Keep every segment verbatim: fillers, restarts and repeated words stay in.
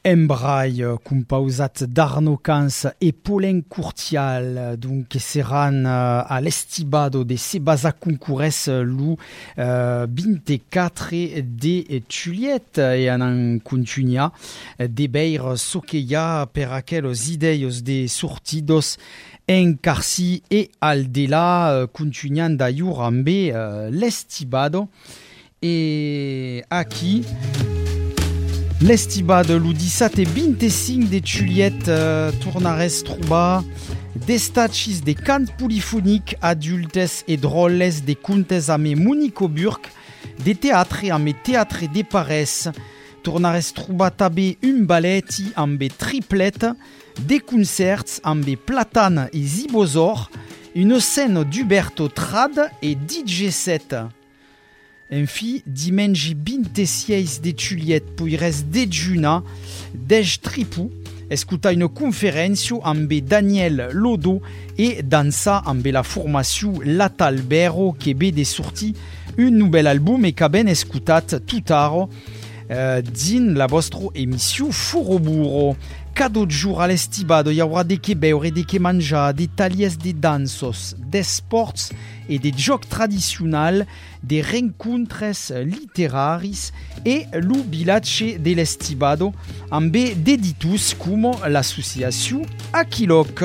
Embrai, composat d'Arno Cans et Paulin Courtial, donc seran uh, a l'estibado de Sebasa Concourès lu uh, vingt-quatre de Juliet e anan continuia de beir soqueia per aquelos ideios de sortidos en Carsi e Aldela uh, continuant d'ailleurs amb uh, l'estibado e aquí l'estibade lu dissat e vingt-cinc de Juliet uh, tornares trobar destacis de cants polifoniques adultes e drolles de contes ame Monico Burke, de teatre ame teatre de Parès, tornares trobar tabe un baleti ambe triplet, de concerts ambe Platane e Zibosor, une scène d'Huberto Trad e D J set. Enfi, dimanche vingt-six de Juliet poires dejuna, dej tripou, escuta une conférence amb Daniel Lodo et dansa amb la formation L'Atalbero que be de sorti un nouvel album et qu'aben escutat tout tard euh, din la vostra émission Furoburo. Cada jour à l'estibado, il y aura des que beure, des que manja, des talies de dansos, des sports et des jocs traditionnels, des rencontres littéraires et le village de l'estibado, amb deditus comme l'association Aquiloc.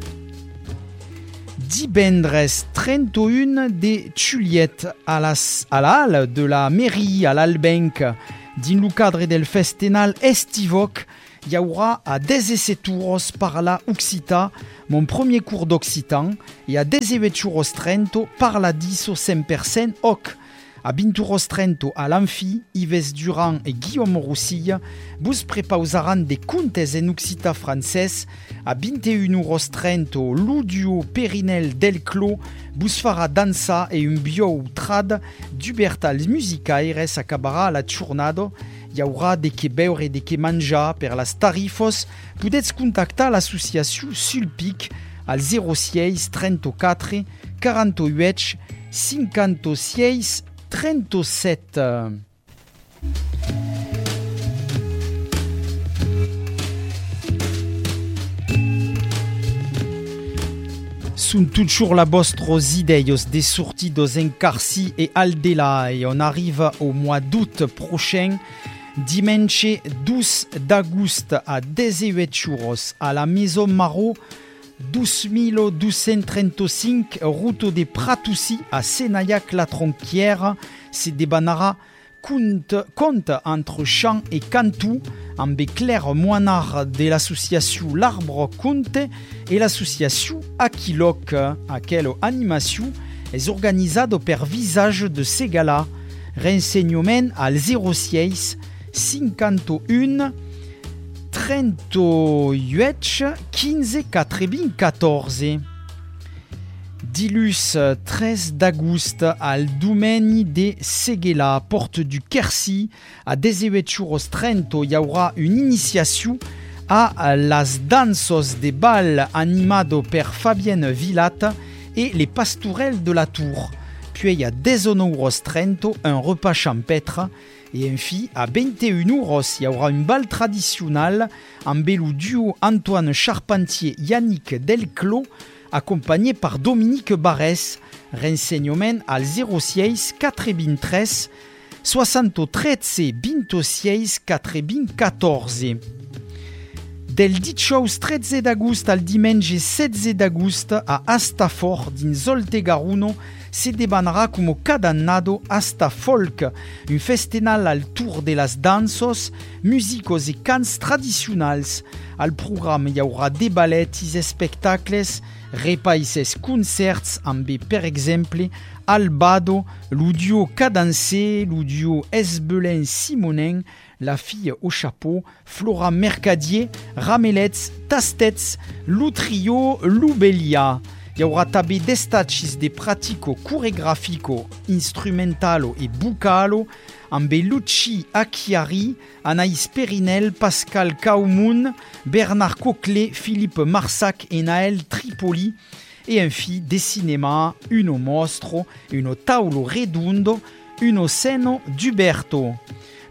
Divendres trente et un de Juliet à la, à la halle de la mairie à l'Albenc, din le cadre del festival Estivoc, il y aura à dix-sept euros par la Occita, mon premier cours d'occitan, et à dix-huit euros trente par la dix cent pour cent hoc. À vingt euros trente à l'Amphi, Yves Durand et Guillaume Roussille vous prepausaran des contes en Occita français. À vingt et un euros trente, l'Udio Périnel del Clos vous fera dansa et un bio trad d'Hubertal Musicaires acabera la jornada. Il y aura des que beure et des que manja per las tarifos. Podets contactar l'association Sulpic al zéro six trente-quatre quarante-huit cinquante-six trente-sept. Sunt toujours la vostros ideios des sortidos en Carsi et Aldela et on arrive au mois d'août prochain. Dimanche douze d'août à dix-huit euros à la Maison Marot, douze mille deux cent trente-cinq route de Pratoussi à Senayac-la-Tronquière. Se débanara compte, compte entre Champ et Cantou, amb Claire Moinard de l'association L'Arbre Conte et l'association Aquiloc. Aquelle animation est organisée per visage de Segala. Renseignement al zéro six cinquante-un trente-huit quinze quatre-vingt-quatorze. Dilus treize d'août al domaine de Seguela, porte du Quercy, à dix-huit euros trente, il y aura une initiation à las dansos de bal animado per Fabienne Villat et les pastourelles de la Tour. Puis il y a dix-neuf euros trente, un repas champêtre. Et enfin, à vingt et un euros, il y aura une balle traditionnelle en le duo Antoine Charpentier-Yannick Delclos, accompagné par Dominique Barès. Renseignement al zéro six quatre-vingt-treize soixante-treize vingt-six quatre-vingt-quatorze. Del dix-huit treize d'août al dimanche setze d'août à Astafort, din Zoltegaruno, se debanera como cada annado Asta Folk, un festival al tour de las dansos, musicos et cants tradicionals. Al programme hi haurà des ballets et spectacles, repaises concerts amb, per exemple, Albado, l'Udio Cadencé, l'Udio Esbelin Simonin, La Fille au Chapeau, Flora Mercadier, Ramelets, Tastets, Lutrio, Lubelia. Il y aura tabe destacis de pratico choregrafico, instrumentalo et bucalo, amb Lucci Acchiari, Anaïs Périnel, Pascal Kaumoun, Bernard Coquelet, Philippe Marsac et Naël Tripoli, et ainsi des cinémas, uno mostro, uno taulo redondo, uno seno d'Uberto.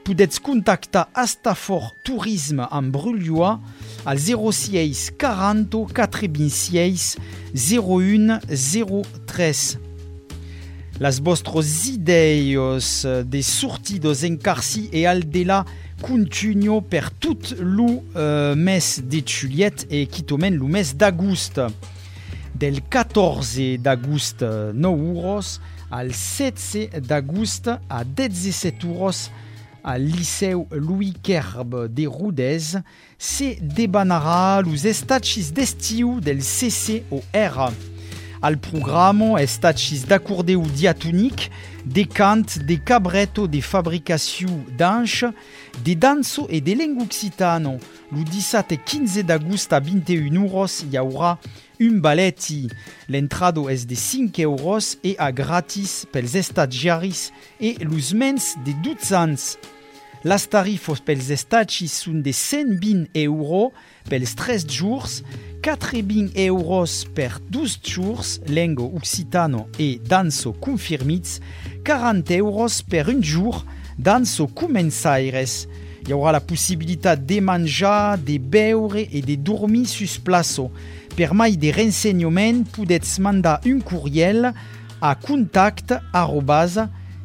Podetz contactar Astafor Tourisme en Brulioa al zéro seis quaranta quaranta-cinc zéro un zéro tres. Las vostros ideios de sortidos en Carsi e Aldela continuo per tout lo uh, mes de Juliet e quitomen lo mes d'agost. Del catorze d'agost nou euros al setze d'agost a dezesset euros al Liceu Louis Kerb de Rodez se debanarà los estacis d'estiu del C C O R. Al programa estacis d'acordeu diatonic, de cant, de cabretto, de fabricació d'anx, de danso e de lengua occitano. Lo disset e quinze d'agost a vint e un euros hi haurà un balletti. L'entrado és de cinc euros e a gratis pels estagiaris e los mens de dotze anys. Las tarifos pels estacis són de cent vint euros pels tres jours, quatre-vingts euros per douze jours, lengua occitano e danso confirmits, quaranta euros per un jour, danso començaires. Hi haurà la possibilitat de menjar, de beure e de dormir sus plaço. Per mai de renseignement podetz mandar un courriel a contact arrobas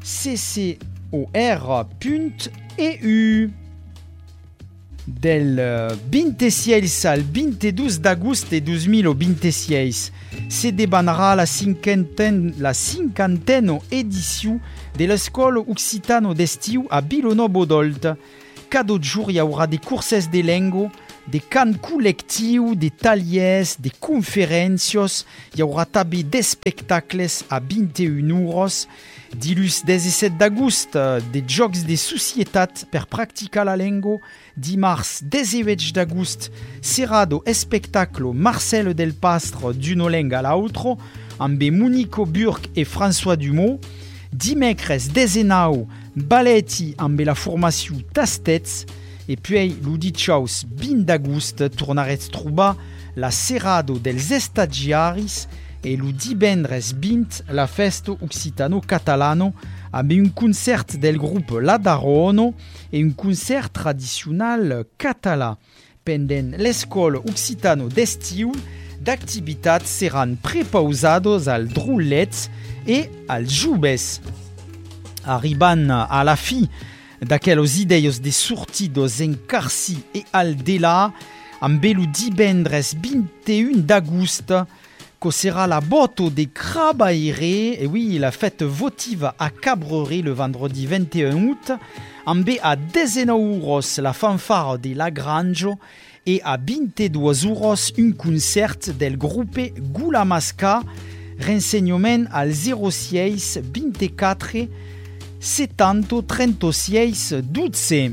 ccor punt e u. Del vint-e-sis al vint-e-dos d'agost de dos mil vint-e-sis se debanarà la cinquanten, la cinquantena edició de l'Escola Occitano d'Estiu a Vilanova-Dolt. Cada jour hi haurà de curses de lengua, de cant col·lectiu, de tallers, de conferències, hi haurà també d'espectacles a vint e un euros. Dilluns disset d'agost, de jocs de societat per practicar la lengua. Dimarts divuit d'agost, serà do espectaclo Marcel del Pastre d'una lenga a l'altra, amb Monico Burke e François Dumont. Dimecres dezenau, balletti amb la formació Tastets. E puis, lo dijous vint d'agost, tornaretz trobar la serrado dels estagiaris e lo divendres vint la festa occitano-catalano amb un concert del grup La Darono e un concert tradicional català. Pendent l'escola occitano d'estiu, d'activitats seran prepausados al Drulets e al Jubes. Arribant a la fi d'aquellos ideios de sortidos en Carsi e Aldela, amb lo divendres vint e un d'agost, que serà la boto de Crabaire, et oui, la fête votive à Cabreret le vendredi vingt et un août, amb a dezenau euros la fanfare de Lagrange et à vint-e-deux euros un concert del grupe Gulamasca. Renseignement al zéro seis vint-e-quatre setanta trenta-sis dotze.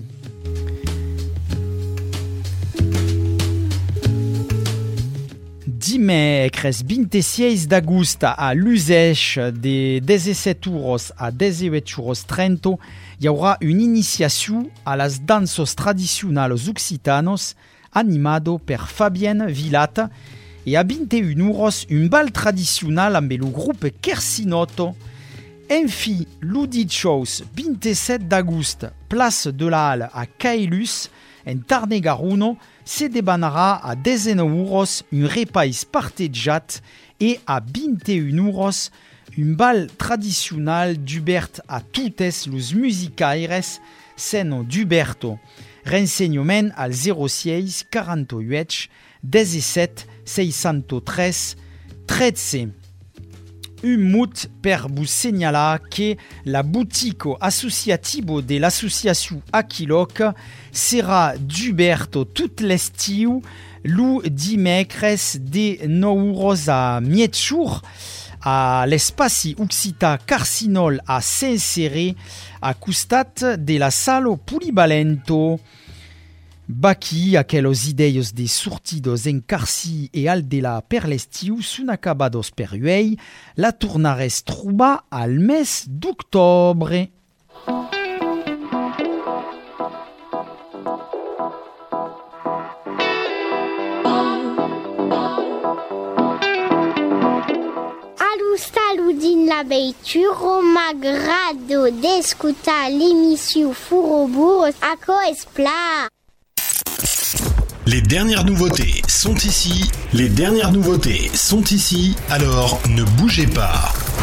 Dimecres vint-e-sis d'agost a l'Uzeix de disset euros a divuit euros trenta hi haurà una iniciació a les dansos tradicionals occitanos animado per Fabien Vilata e a vint e un euros un bal tradicional amb el grup Kersinotto. Enfi, lo dijous vint-e-set d'agost, place de la Halle a Cailus, en Tarn-et-Garonne, se debanarà a dezenau euros un repais partejat e a vint e un euros un bal tradicional d'Hubert a totes los musicaires seno d'Huberto. Renseignement al zéro seis quaranta-huit disset seixanta-tres tretze. Un mot per vous signalar que la boutique associative de l'association Aquiloc sera d'Huberto tout l'estiu, lo dimecres de nou euros a mietjour a l'espaci occità Carcinol a Saint-Céré, a costat de la sala Polivalento. Baqui, aquellos ideios de sortidos en Carsi e Aldela per l'estiu són acabados per uei, la tornares trobar al mes d'octobre. Alu salu din la l'abeituro m'aggrado d'escutar l'émission Furobur à Coespla. Les dernières nouveautés sont ici, les dernières nouveautés sont ici, alors ne bougez pas.